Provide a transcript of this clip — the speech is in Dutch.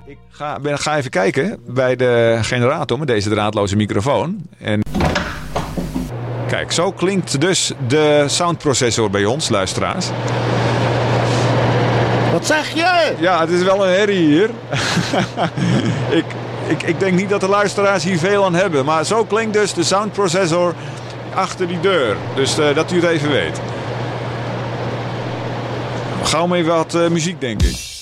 Ik ga even kijken bij de generator met deze draadloze microfoon. En kijk, zo klinkt dus de soundprocessor bij ons, luisteraars. Wat zeg je? Ja, het is wel een herrie hier. Ik denk niet dat de luisteraars hier veel aan hebben. Maar zo klinkt dus de soundprocessor achter die deur. Dus dat u het even weet. Gauw maar even wat muziek, denk ik.